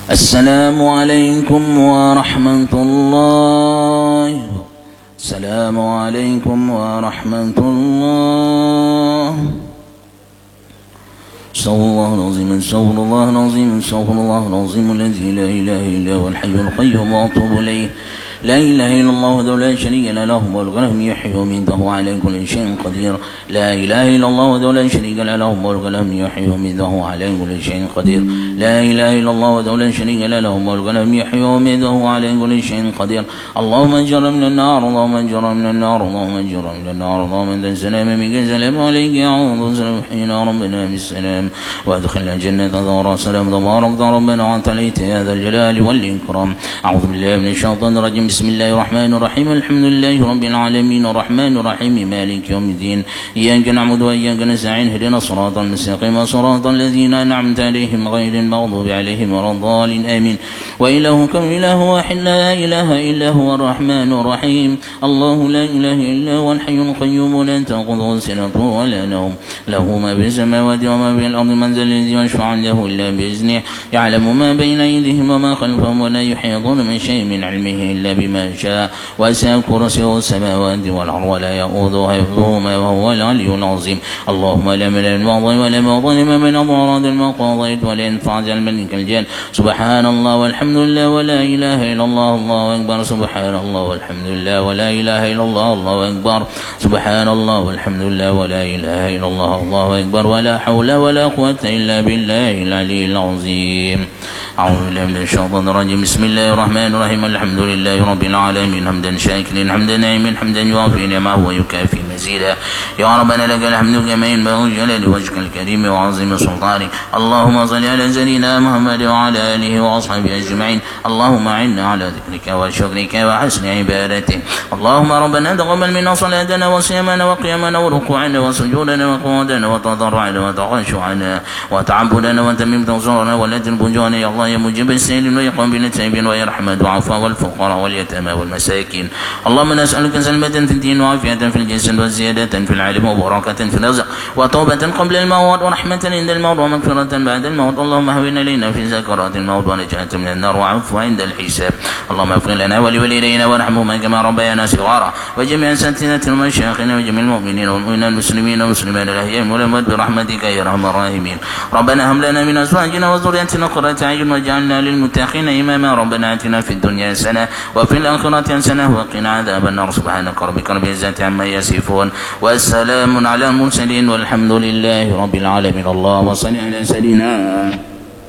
السلام عليكم ورحمة الله. السلام عليكم ورحمة الله. استغفر الله العظيم، استغفر الله العظيم، استغفر الله العظيم الذي لا إله إلا هو الحي القيوم وأتوب إليه. لا إله إلا الله وحده لا شريك له الملك له يحيي ويميت وهو على كل شيء قدير. لا إله إلا الله وحده لا شريك له الملك له يحيي ويميت وهو على كل شيء قدير. لا إله إلا الله وحده لا شريك له الملك له يحيي ويميت وهو على كل شيء قدير. اللهم اجرنا من النار، اللهم اجرنا من النار، اللهم اجرنا من النار، اللهم انت السلام منك السلام عليك يعوض السلام حينا ربنا بالسلام وادخلنا الجنة دار سلام تبارك ربنا وانت عليت يا ذا الجلال والإكرام. أعوذ بالله من الشيطان الرجيم. بسم الله الرحمن الرحيم. الحمد لله رب العالمين الرحمن الرحيم مالك يوم الدين. إياك نعبد وإياك نستعين اهدنا الصراط المستقيم صراط الذين أنعمت عليهم غير المغضوب عليهم ولا الضالين آمين. وإلهكم إله واحد لا إله إلا هو الرحمن الرحيم. الله لا إله إلا هو الحي القيوم لا تأخذه سنة ولا نوم، له ما في السماوات وما في الأرض، من ذا الذي يشفع عنده إلا بإذنه، يعلم ما بين أيديهم وما خلفهم ولا يحيطون من شيء من علمه إلا بما شاء، وسع كرسيه السماوات والأرض ولا يؤوده حفظهما وهو العلي العظيم. اللهم لا ملأ الماضي ولا مظلم من أضراد المقاضيت ولا ينفع الملك الجان. سبحان الله والحمد لله ولا إله إلا الله، الله أكبر. سبحان الله والحمد لله ولا إله إلا الله، الله أكبر. سبحان الله والحمد لله ولا إله إلا الله، الله أكبر. ولا حول ولا قوة إلا بالله العلي العظيم. أعوذ بالله من الشيطان الرجيم. بسم الله الرحمن الرحيم. الحمد لله رب العالمين حمدا شاكرا حمدا نعيما حمدا يوافي نعمه ويكافي مزيدا. يا ربنا لك الحمد كما ينبغي جلال وجهك الكريم وعظيم سلطانك. اللهم صل على سيدنا محمد وعلى آله وأصحابه أجمعين. اللهم أعنا على ذكرك وشكرك وحسن عبادتك. اللهم ربنا تقبل منا صلاتنا وصيامنا وقيامنا وركوعنا وسجودنا وقعودنا وتضرعنا وتخشعنا وتعبدنا وتميم تنصرنا ولا تنبجونا يا الله يا مجيب السائلين ويقبل التائبين ويرحم الضعفاء والفقراء واليتامى والمساكين. اللهم نسألك سلمة في الدين وعافية في الجسد وزيادة في العلم وبركة في الرزق وتوبة قبل الموت ورحمة عند الموت ومغفرة بعد الموت. اللهم هون علينا في سكرات الموت ونجاة من النار وعفو عند الحساب. اللهم اغفر لنا ولوالدينا وارحمهما كما ربيانا صغارا، وجميع اساتذتنا ومشايخنا وجميع المؤمنين والمؤمنات المسلمين والمسلمات الاحياء والاموات برحمتك يا ارحم الراحمين. ربنا هب لنا من ازواجنا وذرياتنا قرة اعين واجعلنا للمتقين اماما. ربنا اتنا في الدنيا حسنة وفي الآخرة حسنة وقنا عذاب النار. سبحانك ربك رب العزة عما يصفون والسلام على المرسلين والحمد لله رب العالمين. اللهم صل على سيدنا